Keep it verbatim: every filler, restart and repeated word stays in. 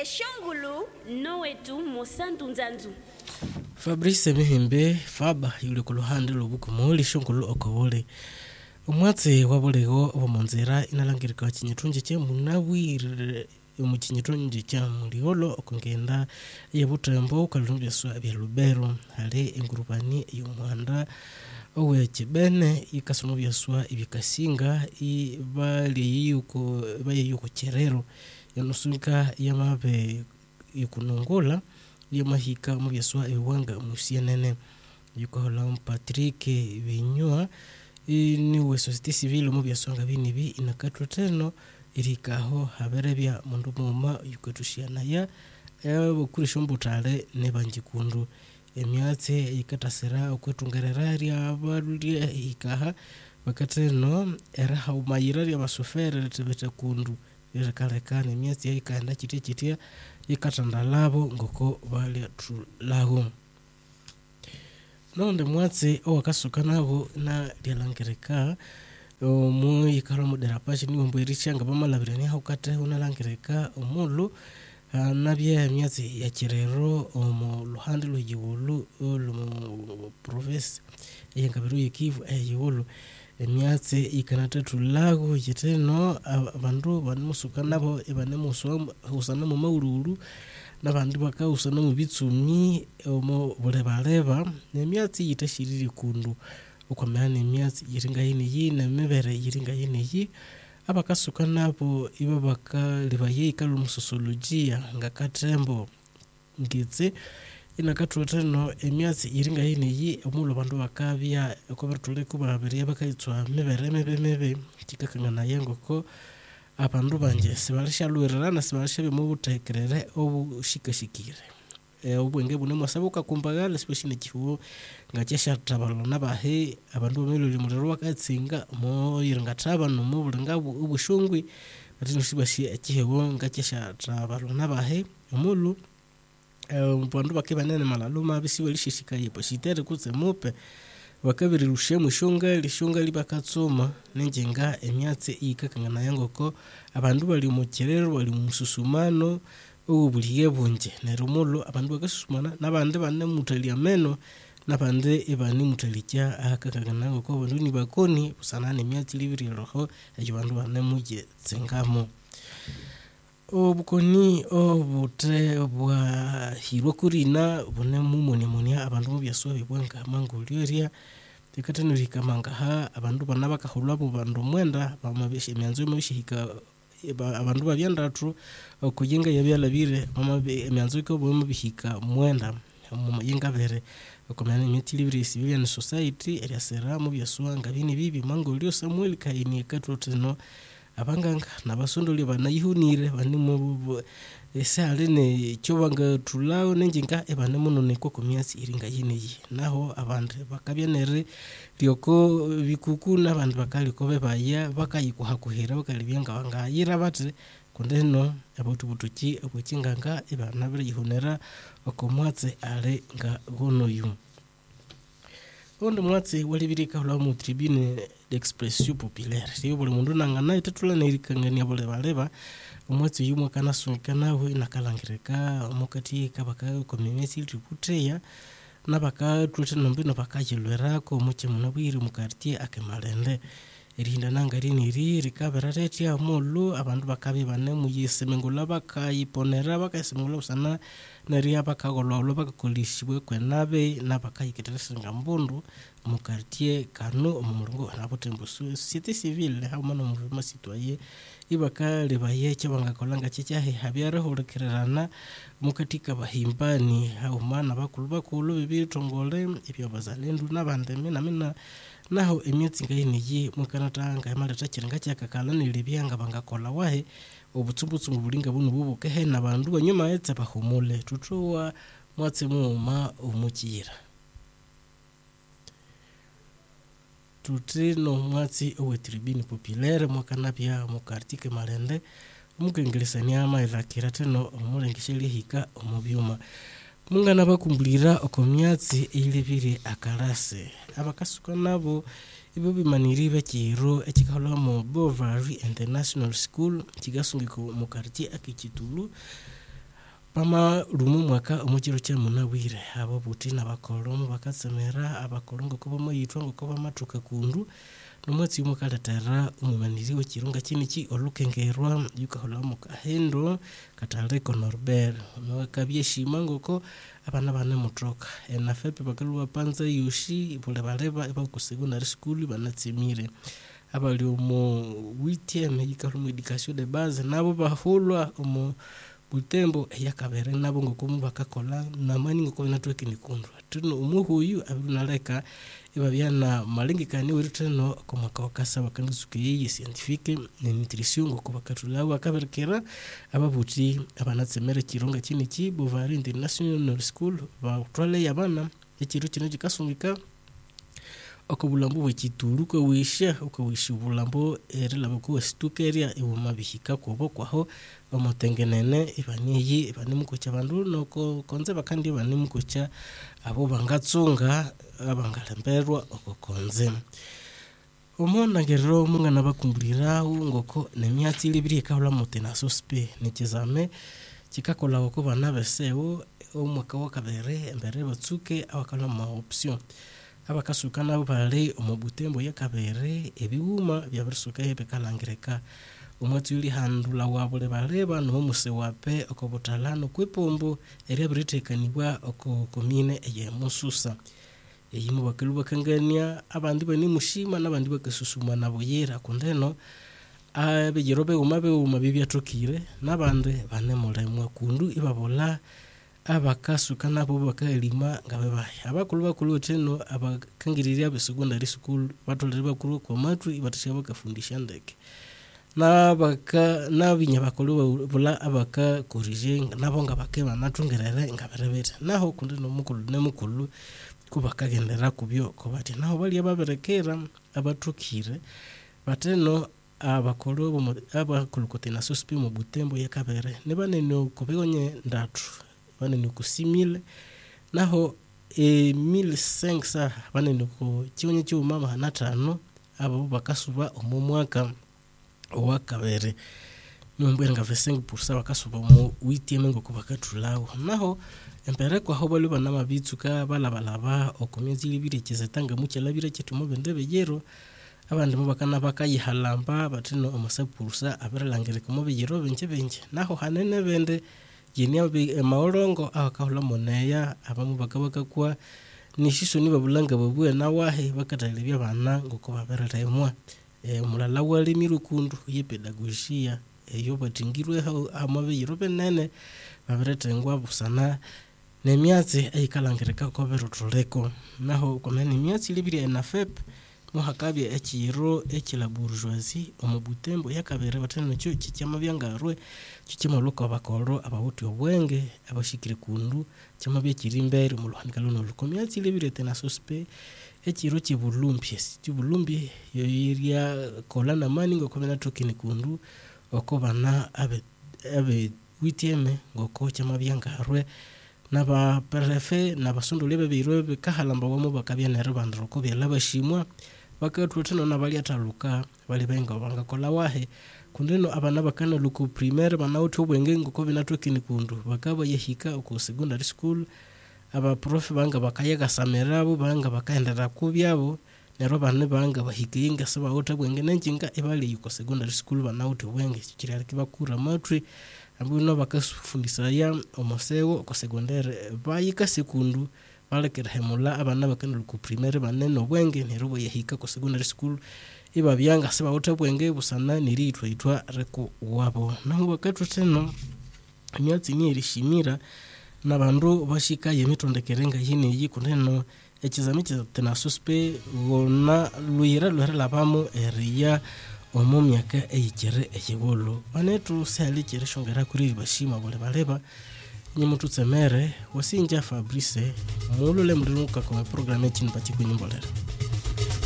eshongulu nowetu mosantu nzanzu Fabrice Mihimbe Faba yule kuluhande lubuku muli shongulu okowole umwatse wabulego obumonzera inalangirika kinyitunje kye munawire mu kinyitunje kya muliolo okungenda yebutembo kalumbyaswa bya Lubero hale ingurubani y'umuhanda owe kibene ikasomo byaswa ibikasinga ibali yuko baye yuko Kyerero yanusunka yamabe yukunongola yamahika mu byaswa ibiwanga musienene yuko hola Patrick Binywa ni society civile mu byasonga binibi inakatwa teno irikaho haberebya mundu muma yukotushiana ya bukurisha mbutale ne bangikundu emyatse ikatasera okwetungereraria abarulie ikaha bakateno eraha umayira ya basofere tebete kundu yakarekana emyatse ikanda kiti kitia ikatandalabo ngoko bali tulago nonde mwatse owakasuka nabo na lyalangirika omu ikaro moderapashi ni mbwirishanga bamalabirani haukate unalangirika omulu nabye emyatse ya Kyerero omu luhande lw'Igulu lu province yengabiru yikivu eyulu emyatse ikanatatu lago yiteno abandu banemusuka nabo ebanemusoma husana mu maururu nabandi bakausana mu bitsumi omo bulebaleba nemyatsi yitashiriri kundu ukomana emyatsi yiringa yini yine mebere yiringa yini yi abakasuka nabo iba bakalibaye ikalu musosologia ngakatembo ngitse inakatweteno emyatsi yiringa yini yi omulo bandu bakabya kobertule kubabiri bakayitswa mebere mebe mebe kikakangana yengoko abandu banje sibalishalwererana sibalishabe mu butekerere obushikashikire eh ubwenge bune mwasabuka kumbagala especially kiwo ngakesha tabalo nabahe abandu bamelo limurero wakatsinga mo yiringa tabano mu bulinga ubushungwi ati nsibashi akihewo ngakesha tabalo nabahe omulu eh bandu bakebanene malaluma bisiwe lishishikaye poshitere kutse mupe bakabiri rushemu shonga lishonga libakatsoma nenjenga emyatse ikakangana yangoko abandu bali mu Kyerero bali mu susumano ubuliye bunje nerumulo abandu bakasusumana nabandi bane mutalia meno nabandi ebani mutalikya akakangana ngoko bandu ni bakoni busanane emyatse libiri roho ejibandu bane muje tsengamo obukoni obute bwa hirokurina bune mumone mone abantu byaswa bibwanga mangulyoria tekatenurika mangaha abantu bana bakahulwa mu bandu mwenda bamabeshe emyanzo mabishika abantu babyandatu okuyenga yabyalabire mama emyanzo ko bo mabishika mwenda mu yengabere okomana imiti libre civilian society eriasera mu byaswa ngabini bibi mangulyo Samuel Kaini katoteno abanganga nabasondoli banayihunire bani mu esale ne cyobanga tulao nenjinga ebane munone ko kumyasi iringa yine yi naho abantu bakabyanere lyoko bikuku nabandi bakali ko bebaya bakayiko hakuhera bakalibyanga bangayira bate kundeno abantu butuki obukinganga ebana bire yihunera okomwatse ale nga gonoyu ondo mwatse walibirika hula mu tribune d'expression populaire siyo buli mundu nangana itetula nerikangania bole baleba umwatse yumwe kana sunkana ho inakalangirika mukati kabaka komemesi liputeya nabaka twete nombino bakajilwerako muche munabwiri mu quartier akemalende irinda nangari niri rikaberareti amolu abantu bakabe bane muyisemengula bakayiponera bakayisemengula usana nari abakagololo bakakolishwe kwenabe nabakayiketeresinga mbundu mu quartier kanu omulungu nabutembo société civile hamana mu muvuma citoyen ibaka lebaye cyabangakolanga cyacyahe habyara horekererana mukatika bahimbani haumana bakulu bakulu bibitongole ibyo bazalendu nabandeme namina naho emyatsi ngayini yi mukanatanga yamaleta kiringa cyakakala nilibyanga bangakola wahe obutsubutsu mu bulinga bunu bubuke he nabandu banyuma yetse bahumule tutuwa mwatse muma umukira tutino mwatsi owe tribune populaire mwakanapya mu quartier Malende umukengelesania ama irakira teno omulengisheli hika omubyuma mungana bakumbulira okomyatsi ilibire akarase abakasuka nabo ibo bimaniri bakiro ekikalo mu Bovary International School kigasungiko mu quartier akikitulu pama rumu mwaka omukiro kya munawire abo butina bakolomo bakatsemera abakolongo kuba mayitwa ngokuba matuka kundu nomwetsi umukaletera umumaniri w'ekirunga kiniki olukengerwa yukaholamu kahendo kataleko Norbert no kabyeshima ngoko abana bane mutroka enafepe bakaluwa panza yushi bule baleba bakusegondary school banatsimire abali omo witiem yikalumu education de base nabo bahulwa omo Butembo yakabere nabo ngokumu bakakola namani ngoko natweke nikundu tuno umuhuyu abunaleka ibabyana malengekani wirteno komaka wakasa bakandusuke yi scientifique ne nutrition ngoko bakatulawa akaberekera ababuti abanatsemere kironga kiniki Bovary International School ba twale yabana ekiro kino kikasungika okubulambo bwekituru ko wisha ukowisha bulambo erela bako stukeria ibumabihika kubo kwaho omotengenene ibaniyi ibani mukocha bandu noko konze bakandi bani mukocha abo bangatsunga abangalemberwa okokonze omona gerero mungana bakumbulira ngoko nemyatsi libiri kaula mutena sospe nikizame kikakola ko bana besewo omwaka wakabere embere batsuke abakala ma option abakasukana bale omubutembo yakabere ebiwuma byabirisuka ebekalangireka umwatsi uli handula wabule baleba no muse wape okobutalano kwepombo eryabiritekanibwa okokomine eye mususa eyimu bakalu bakangania abandi bani mushima nabandi bakasusuma naboyera kundeno abejerobe umabe umabibyatokire nabande bane mulemwa kundu ibabola abakasukana bo bakalima ngabebaya abakulu bakulu teno abakangiriria be secondary school batolere bakuru kwa matu ibatashaba kafundisha ndeke na baka nabinya bakulu bula abaka corrige nabo ngabakeba natungerere ngaberebeta naho kundi no mukulu ne mukulu kubakagendera kubyo ko bati naho bali ababerekera abatukire bateno abakulu bo abakulu kotena sospi mu Butembo yakabere ne banene kobegonye ndatu banene kusimile naho e mille cinq cents banene ko kionye cyo mama hanatano abo bakasuba omumwaka wakabere nyumbe nga cinq percent bakasuba mu witiem ngo kubakatulawo naho empere kwa ho bali bana mabitsuka balabalaba okomyezi libire kizetanga mukyalabire kitumo bendebe yero abandi mubakana bakayihalamba batino omusapurusa aberelangireka mu biyero benje benje naho hanene bende yenia be maolongo akahula moneya abamu bakabaka kwa nishiso ni babulanga babwe nawahe bakatalebya bana ngoko babereremwa e mulala wali mirukundu ye pedagogia eyo batingirwe amabe yirobe nene baberetengwa busana nemyatsi ayikalangireka ko berotoleko naho komene myatsi libiri enafep muhakabye ekiro ekila bourgeoisie omubutembo yakabere batano cyo kicyama byangarwe kicyama luka bakoro abahuti obwenge abashikire kundu cyama byekirimbere mu ruhanikalo no rukomyatsi libiri tena sospe ekiro kibulumbye kibulumbye yoyiria kolana mani ngo komena tokini kundu okobana abe abe witiem ngo ko cyama byangarwe naba prefe nabasundo lebe biro bekahalamba wamo bakabya nerabandro ko byalabashimwa bakatwetano nabali ataluka bali benga bangakola wahe kundeno abana bakana luku primaire banauthi obwenge ngoko binatwekini kundu bakaba yehika ku secondary school aba prof banga bakayega samerabo banga bakaendera kubyabo nero bane banga bahikinga saba ota bwenge nenjinga ebali ku secondary school banauthi obwenge kirali kibakura matri ambuno bakasufundisa ya omosewo ku secondary bayika sekundu balekera hemula abana bakana ku primaire banene obwenge nero boyehika ku secondary school iba byanga saba ota bwenge busana niritwa itwa reko wabo naho bakatwa teno imyatsi ni irishimira nabandu bashika yemitondekerenga yine yikundeno ekizami tena suspe wona luyira lwera labamo area omu myaka eyikere ekibolo banetu sali kire shongera kuri bashima bole baleba nyimuntu tsemere wasinja Fabrice mulule murinuka kwa programme kintu bakikunyimbolera